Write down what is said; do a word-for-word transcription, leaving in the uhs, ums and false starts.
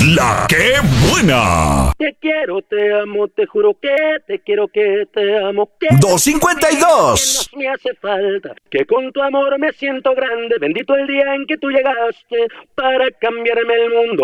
La que buena. Te quiero, te amo, te juro que te quiero, que te amo, que dos cincuenta y dos. que no me hace falta, que con tu amor me siento grande. Bendito el día en que tú llegaste para cambiarme el mundo.